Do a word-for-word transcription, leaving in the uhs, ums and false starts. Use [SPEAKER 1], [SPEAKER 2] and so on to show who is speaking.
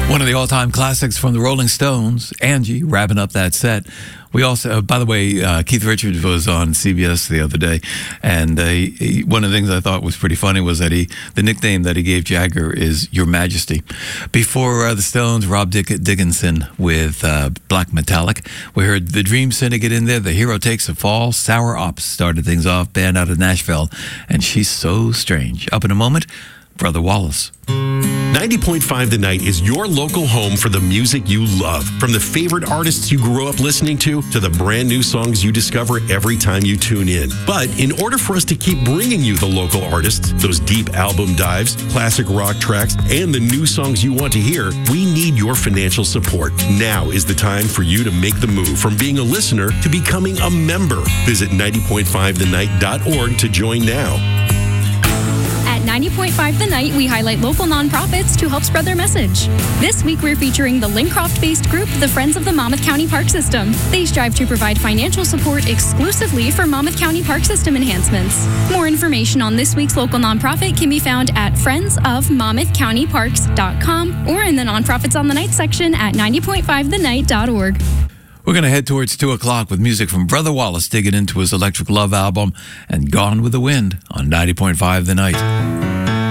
[SPEAKER 1] One of the all-time classics from the Rolling Stones, Angie, wrapping up that set. We also, uh, by the way, uh, Keith Richards was on C B S the other day, and uh, he, he, one of the things I thought was pretty funny was that he, the nickname that he gave Jagger is Your Majesty. Before uh, the Stones, Rob Dick- Dickinson with uh, Black Metallic. We heard the Dream Syndicate in there, The Hero Takes a Fall, Sour Ops started things off, band out of Nashville, and She's So Strange. Up in a moment, Brother Wallace.
[SPEAKER 2] ninety point five The Night is your local home for the music you love. From the favorite artists you grew up listening to, to the brand new songs you discover every time you tune in. But in order for us to keep bringing you the local artists, those deep album dives, classic rock tracks, and the new songs you want to hear, we need your financial support. Now is the time for you to make the move from being a listener to becoming a member. Visit ninety point five the night dot org to join now.
[SPEAKER 3] At ninety point five The Night, we highlight local nonprofits to help spread their message. This week, we're featuring the Lincroft-based group, the Friends of the Monmouth County Park System. They strive to provide financial support exclusively for Monmouth County Park System enhancements. More information on this week's local nonprofit can be found at friends of monmouth county parks dot com or in the Nonprofits on the Night section at ninety point five the night dot org.
[SPEAKER 1] We're going to head towards two o'clock with music from Brother Wallace digging into his Electric Love album and Gone with the Wind on ninety point five The Night.